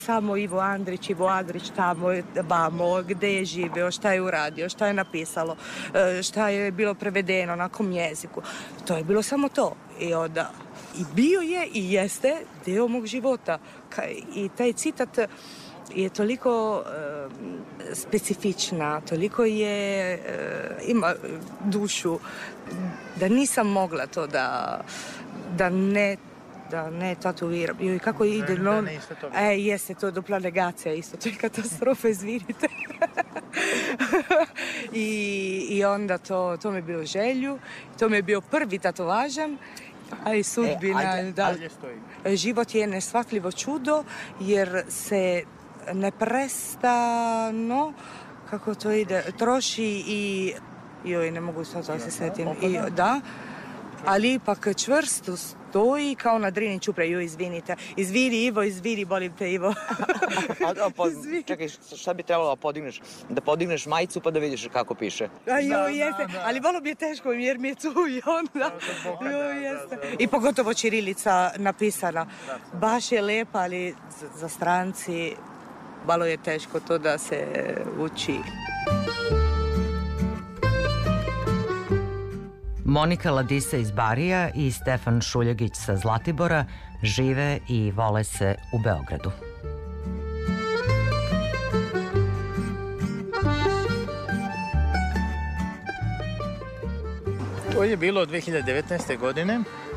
Samo Ivo Andrić tamo, vamo, gde je živeo, šta je uradio, šta je napisalo, šta je bilo prevedeno, na kom jeziku. To je bilo samo to. I onda, i bio je i jeste deo mog života. I taj citat je toliko specifična, toliko je, ima dušu, da nisam mogla to da ne tatuiram. I kako ide, no, jeste to dupla negacija isto, to je katastrofa, izvinite. I onda to mi je bilo želju, to mi je bio prvi tatovažan, a i sudbina, da. Život je neshvatljivo čudo, jer se neprestano, kako to ide, troši i, joj, ne mogu sad se setim, da, ali ipak čvrsto stoji kao na Drini čupre. Joj, izvinite. Izvini, Ivo, izvini, molim te, Ivo. Čekaj, šta bi trebalo da podigneš? Da podigneš majicu pa da vidiš kako piše. Joj, jeste. Ali malo mi je teško jer mi je tu i onda. Joj, jeste. I pogotovo ćirilica napisana. Baš je lepa, ali za stranci malo je teško to da se uči. Monika Ladisa iz Barija i Stefan Šuljegić sa Zlatibora žive i vole se u Beogradu. To je bilo 2019. godine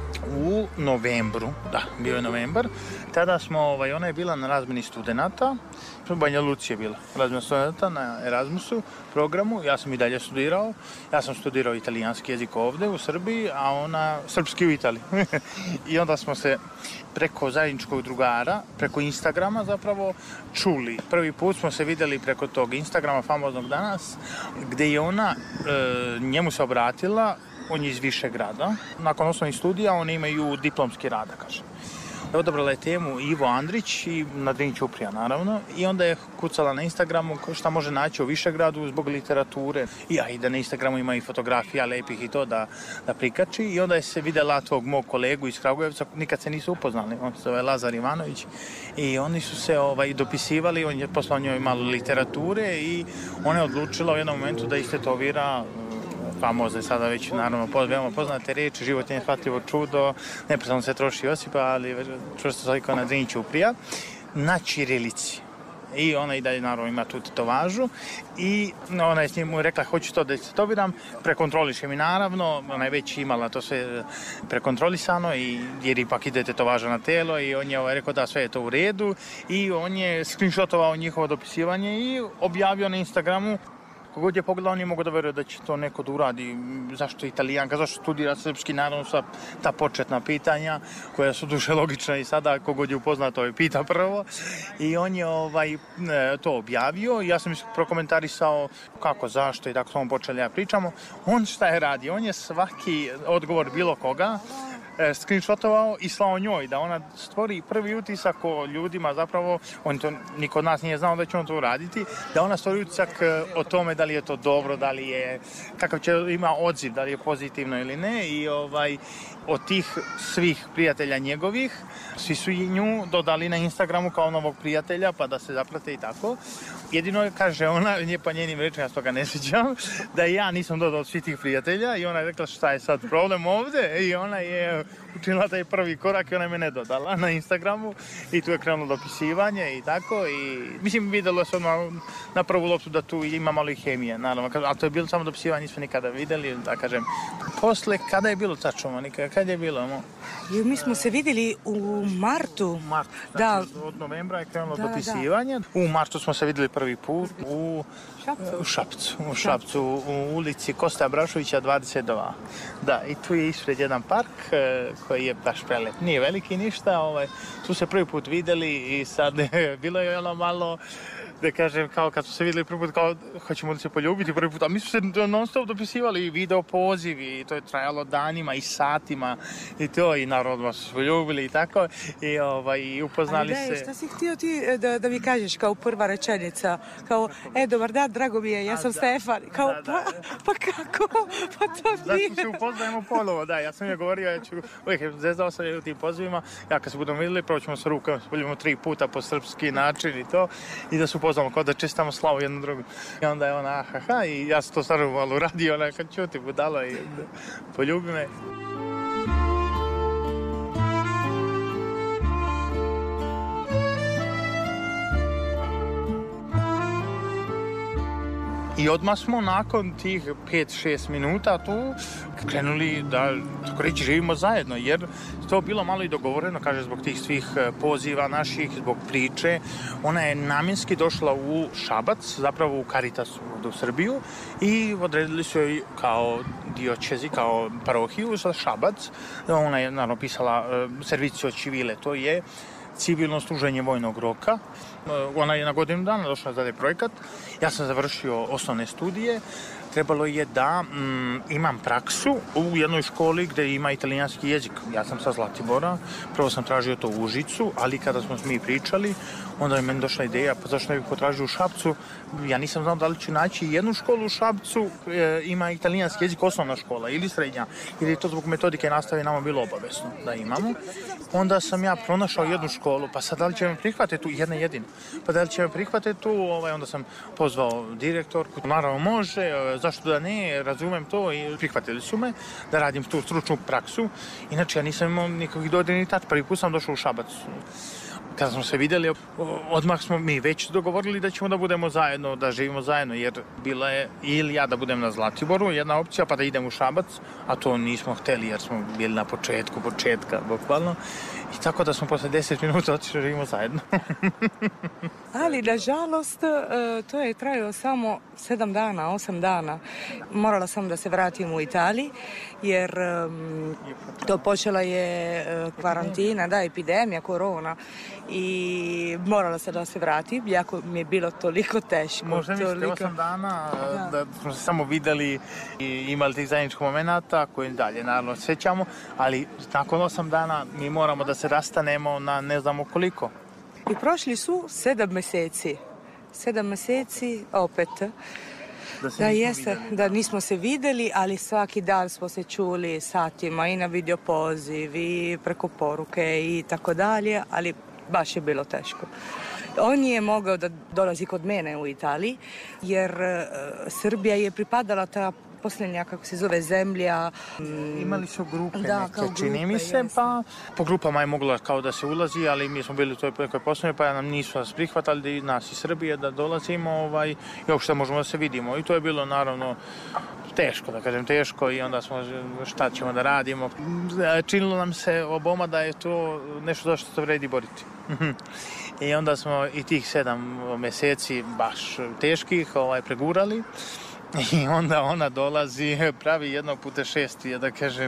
u novembru, da, bio je novembar. Tada smo, ona je bila na razmeni studenata, u Banja Luci je bila razmena studenata na Erasmusu programu, ja sam i dalje studirao. Ja sam studirao italijanski jezik ovde u Srbiji, a ona srpski u Italiji. I onda smo se preko zajedničkog drugara, preko Instagrama zapravo čuli. Prvi put smo se videli preko tog Instagrama famoznog danas, gde je ona njemu se obratila. On je iz Višegrada. Nakon osnovnih studija oni imaju diplomski rad, da kažem. Odabrala je temu Ivo Andrić i na Drini ćuprija, naravno. I onda je kucala na Instagramu šta može naći o Višegradu zbog literature. I da na Instagramu ima i fotografija lepih i to da prikači. I onda je se videla tvog mog kolegu iz Kragujevca, nikad se nisu upoznali. On se zove Lazar Ivanović. I oni su se dopisivali, on je poslao njoj malo literature i ona je odlučila u jednom momentu da istetovira famozne sada već, naravno, veoma poznate reči, život je neshvatljivo čudo, neprestano se troši Josipa, ali čvrsto sliko na Drini ćuprija, na ćirilici. I ona i dalje, naravno, ima tu tetovažu i ona je s njim rekla, hoću to da tetoviram, prekontroliše mi, naravno, ona je već imala to sve prekontrolisano, jer ipak ide tetovaža na telo i on je rekao da sve je to u redu i on je screenshotovao njihovo dopisivanje i objavio na Instagramu. Kogod je pogledao, on je mogo da veruje da će to neko da uradi. Zašto Italijanka, zašto studira srpski, naravno sa ta početna pitanja koja su duše logična i sada kogod je upoznat to je pita prvo. I on je to objavio i ja sam prokomentarisao kako, zašto i tako smo počeli da pričamo. On šta je radi? On je svaki odgovor bilo koga screenshotovao i slao njoj da ona stvori prvi utisak o ljudima, zapravo on to, niko od nas nije znao da će on to uraditi, da ona stvori utisak o tome da li je to dobro, da li je, kakav će ima odziv, da li je pozitivno ili ne i od tih svih prijatelja njegovih, svi su i nju dodali na Instagramu kao novog prijatelja pa da se zaprate i tako. Jedino je, kaže ona, pa njenim rečima, ja s toga ne sjećam, da ja nisam dodao svih tih prijatelja i ona je rekla šta je sad problem ovde i ona je učinila taj prvi korak i ona je mene dodala na Instagramu i tu je krenulo dopisivanje i tako i mislim videlo se odmah na prvu loptu da tu ima malo i hemije, naravno, ali to je bilo samo dopisivanje, nismo nikada videli, da kažem. Posle, kada je bilo tačno, Monika, kada je bilo? Mi smo se videli u martu. Znači, od novembra je krenulo dopisivanje. U martu smo se videli prvi put u Šapcu, u ulici Kosta Brašovića 22. Da, i tu je ispred jedan park koji je baš prelep. Nije veliki ništa, tu se prvi put videli i sad bilo je malo da kažem, kao kad su se vidjeli prvi put, kao hoćemo li se poljubiti prvi put, a mi su se non stop dopisivali i video pozivi i to je trajalo danima i satima i to, i naravno su se poljubili i tako i upoznali se. Ali šta si htio ti da mi kažeš kao prva rečenica, kao, dobar dan, drago mi je, ja sam Stefan, kao, pa kako, pa to nije. Zato se upoznajemo ponovo, da, ja sam je govorio, ja ću, uvijek zezao sam je u tim pozivima, ja kad se budemo vidjeli, prvo ćemo sa rukama, se poljubimo 3 puta po srpski način i to, i da se upoznamo, kao da čestamo slavu jednu drugu. I onda je ona, ahaha, i ja sam to stvarno malo uradio, ona kad čuti budala i poljubi me. I odmah smo nakon tih 5-6 minuta tu krenuli da, tako reći, živimo zajedno, jer to bilo malo i dogovoreno, kaže, zbog tih svih poziva naših, zbog priče. Ona je namjenski došla u Šabac, zapravo u Caritasu u Srbiju, i odredili su joj kao diocezi, kao parohiju za Šabac. Ona je, naravno, pisala Servicio Civile, to je civilno služenje vojnog roka. Ona je na godinu dana došla da je projekat. Ja sam završio osnovne studije. Trebalo je da imam praksu u jednoj školi gde ima italijanski jezik. Ja sam sa Zlatibora, prvo sam tražio to u Užicu, ali kada smo mi pričali, onda je meni došla ideja, pa zašto ne bih potražio u Šapcu. Ja nisam znao da li ću naći jednu školu u Šapcu, ima italijanski jezik, osnovna škola ili srednja, ili je to zbog metodike nastave nama bilo obavezno da imamo. Onda sam ja pronašao jednu školu, pa sad da li će me prihvatiti tu, jedna jedina, pa da li će me prihvatiti tu, onda sam pozvao direktorku, naravno može, zašto da ne, razumem to, i prihvatili su me da radim tu stručnu praksu. Inače, ja nisam imao nikakvih dodirnih tački, prvi put sam došao u Šabac. Kada smo se vidjeli, odmah smo mi već dogovorili da ćemo da budemo zajedno, da živimo zajedno, jer bila je ili ja da budem na Zlatiboru, jedna opcija, pa da idem u Šabac, a to nismo hteli jer smo bili na početka, bukvalno. I tako da smo posle 10 minuta otišli da živimo zajedno. Ali, nažalost, to je trajalo samo 7 dana, 8 dana. Morala sam da se vratim u Italiji, jer to počela je karantina, epidemija, korona, i morala sam da se vratim, jako mi je bilo toliko teško. Možda mislite 8 dana da smo se samo videli i imali tih zajedničkih momenata koje dalje naravno sjećamo, ali nakon 8 dana mi moramo da se rastanemo na ne znamo koliko. I prošli su 7 meseci. 7 meseci opet. Da nismo se videli, ali svaki dan smo se čuli satima i na video poziv i preko poruke i tako dalje, ali baš je bilo teško. On je mogao da dolazi kod mene u Italiji, jer Srbija je pripadala ta posljednja, kako se zove, zemlja. Imali su grupe neke, čini mi se, pa po grupama je moglo kao da se ulazi, ali mi smo bili u toj nekoj posljednoj, pa nam nisu nas prihvatali, nas iz Srbije, da dolazimo i uopšte možemo da se vidimo. I to je bilo, naravno, teško, i onda smo, šta ćemo da radimo. Činilo nam se oboma da je to nešto za što se vredi boriti. I onda smo i tih 7 meseci baš teških pregurali. I onda ona dolazi, pravi jedno putešestvije, da kažem.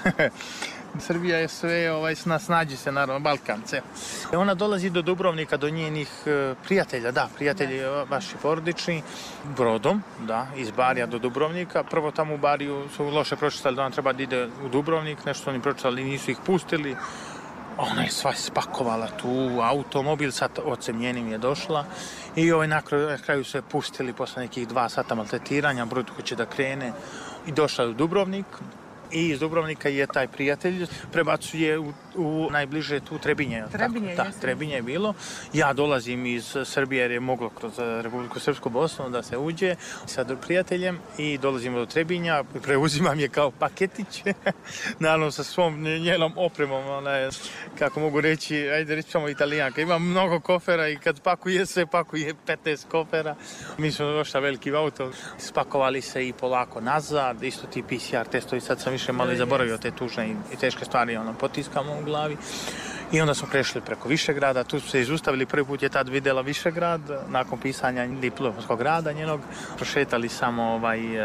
Srbija je sve, snađi se, naravno, Balkance. Ona dolazi do Dubrovnika, do njenih prijatelja, prijatelji vaši porodični, brodom, iz Barija do Dubrovnika. Prvo tamo u Bariju su loše pročitali da ona treba da ide u Dubrovnik, nešto oni pročitali, nisu ih pustili. Ona je sva spakovala tu, automobil sa ocem njenim je došla i na kraju se pustili posle nekih 2 sata maltretiranja, brod hoće da krene i došla u Dubrovnik. I iz Dubrovnika je taj prijatelj prebacuje u najbliže tu Trebinje. Trebinje je bilo. Ja dolazim iz Srbije jer je moglo kroz Republiku Srpsku Bosnu da se uđe sa prijateljem i dolazimo do Trebinja. Preuzimam je kao paketić, naravno sa svom njenom opremom. Ona je, kako mogu reći, ajde reći samo Italijanka. Ima mnogo kofera i kad pakuje 15 kofera. Mi smo došli veliki auto, spakovali se i polako nazad, isto ti PCR testovi, sad sam više malo i zaboravio te tužne i teške stvari, potiskamo u glavi. I onda smo prešli preko Višegrada, tu su se izustavili, prvi put je tad videla Višegrad, nakon pisanja diplomskog rada njenog, prošetali samo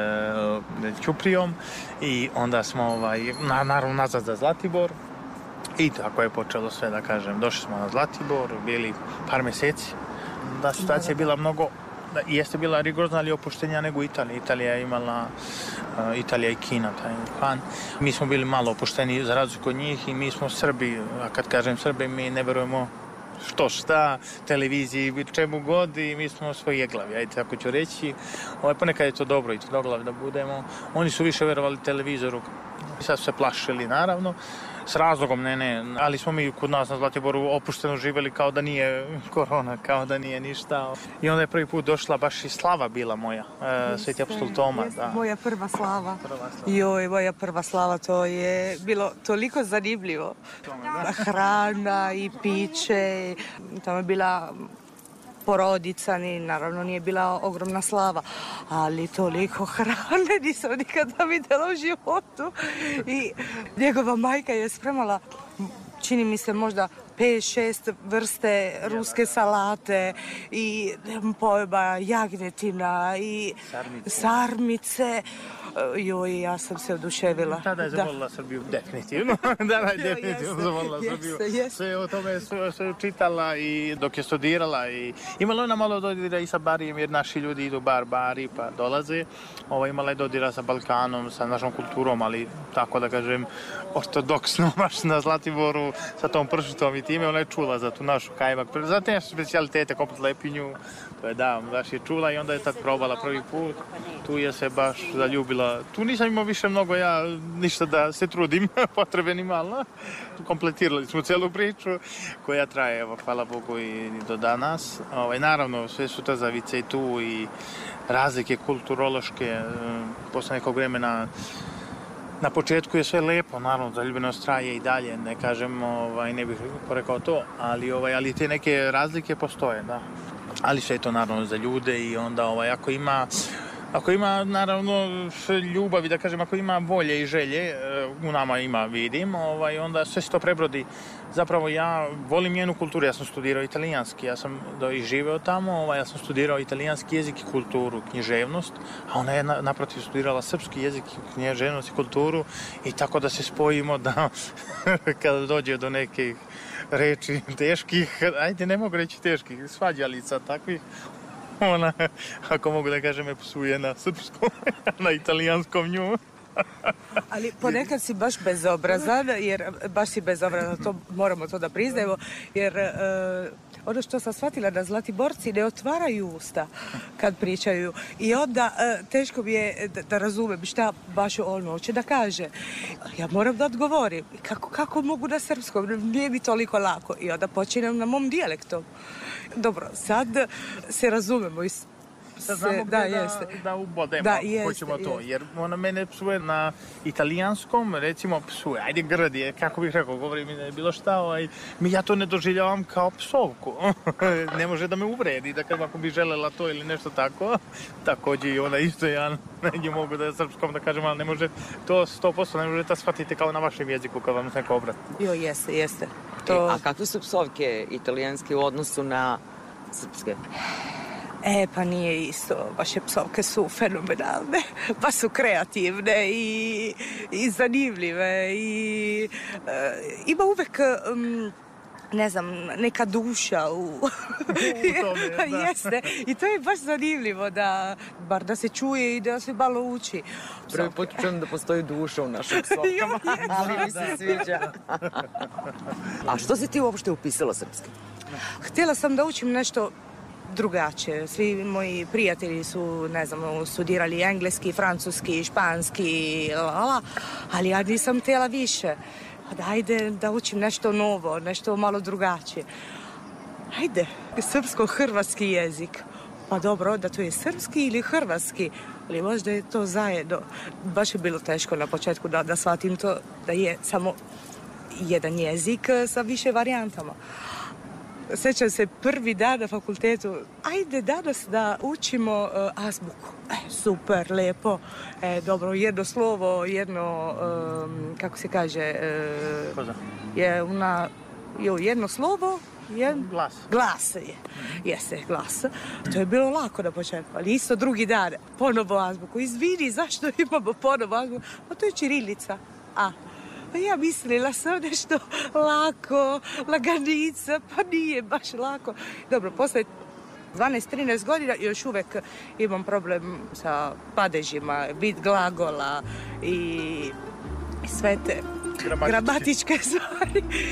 Ćuprijom i onda smo naravno nazad za Zlatibor. I tako je počelo sve, da kažem. Došli smo na Zlatibor, bili par meseci. da situacija je bila mnogo, jeste bila rigorozna, ali opuštenja nego Italija. Italija je imala, Italija i Kina, taj Wuhan. Mi smo bili malo opušteni za razliku od njih i mi smo Srbi, a kad kažem Srbi, mi ne verujemo šta, televiziji, čemu god i mi smo svoji jeglavi, ajde tako ću reći. Ponekad je to dobro i tvrdoglavi da budemo. Oni su više verovali televizoru. Sad su se plašili, naravno. S razlogom, ne, ali smo mi kod nas na Zlatiboru opušteno živjeli kao da nije korona, kao da nije ništa. I onda je prvi put došla baš i slava bila moja, Sveti apostol Toma. Da. Moja prva slava. Joj, moja prva slava, to je bilo toliko zanimljivo. Hrana i piće, tamo je bila porodica, naravno nije bila ogromna slava, ali toliko hrane nisam nikada vidjela u životu. I njegova majka je spremala, čini mi se možda 5-6 vrste ruske salate i pojba jagnjetina i sarmice. Joj, ja sam se oduševila. Tada je zavolila Srbiju, definitivno. Definitivno zavolila Srbiju. Sve o tome su čitala i dok je studirala. Imala ona malo dodira i sa Barijem, jer naši ljudi idu Bari pa dolaze. Imala je dodira sa Balkanom, sa našom kulturom, ali tako da kažem, ortodoksno baš na Zlatiboru, sa tom pršutom i time. Ona je čula za tu našu kajmak, za te specijalitete, komplet lepinju. Da, baš je čula i onda je tad probala prvi put. Tu je se baš zaljubila. Tu nisam imao više mnogo ništa da se trudim, potrebe ni malo. Kompletirali smo celu priču koja traje, evo, hvala Bogu i do danas. Naravno, sve su trzavice i tu i razlike kulturološke. Posle nekog vremena na početku je sve lepo, naravno, zaljubljenost traje i dalje, ne kažem, ne bih porekao to, ali te neke razlike postoje, da. Ali sve je to naravno za ljude i onda ako ima naravno ljubavi, da kažem, ako ima volje i želje, u nama ima, vidim, onda sve se to prebrodi. Zapravo ja volim njenu kulturu, ja sam studirao italijanski, ja sam i živeo tamo, ja sam studirao italijanski jezik i kulturu, književnost, a ona je naprotiv studirala srpski jezik, književnost i kulturu i tako da se spojimo da kada dođe do nekih reči teških, ajde ne mogu reći teških, svađalica takvih, ona, ako mogu da kažem, me psuje na srpskom, na italijanskom nju. Ali ponekad si baš bezobrazan, moramo to da priznajemo, jer ono što sam shvatila da Zlatiborci ne otvaraju usta kad pričaju i onda teško mi je da razumem šta baš on hoće da kaže. Ja moram da odgovorim. Kako mogu na srpskom? Nije mi toliko lako. I onda počinem na mom dijalektu. Dobro, sad se razumemo i da znamo da ubodemo, ako hoćemo to. Jer ona mene psuje na italijanskom, recimo psuje, ajde grdi, kako bih rekao, govori mi da je bilo šta, ja to ne doživljavam kao psovku. Ne može da me uvredi, da ako bi želela to ili nešto tako, također i ona isto, ja ne mogu da je srpskom da kažem, ali ne može to 100%, ne možete shvatiti kao na vašem jeziku kad vam neko obrati. Jo, jeste. A kakve su psovke italijanske u odnosu na srpske? Pa nije isto, vaše psovke su fenomenalne, pa su kreativne i zanimljive i ima uvek, ne znam, neka duša u tome, da. Jeste, i to je baš zanimljivo bar da se čuje i da se malo uči. Prvi put čujem da postoji duša u našim psovkama, ali mi se sviđa. A što si ti uopšte upisala srpski? Htjela sam da učim nešto drugačije. Svi moji prijatelji su, ne znam, studirali engleski, francuski, španski, ali ja nisam htjela više. Ajde da učim nešto novo, nešto malo drugačije. Ajde, srpsko-hrvatski jezik. Pa dobro, da to je srpski ili hrvatski, ali možda je to zajedno. Baš je bilo teško na početku da shvatim to, da je samo jedan jezik sa više varijantama. Sjećam se prvi dan na fakultetu, ajde danas da učimo azbuku. Super, lepo. Dobro, jedno slovo, kako se kaže? Jedno slovo, glas je. Jeste, glas. To je bilo lako na početku, ali isto drugi dan, ponovo azbuku. Izvini, zašto imamo ponovo azbuku? Pa to je ćirilica. Ja mislila sam nešto lako, laganica, pa nije baš lako. Dobro, posle 12-13 godina i još uvijek imam problem sa padežima, bit glagola i sve te gramatičke stvari.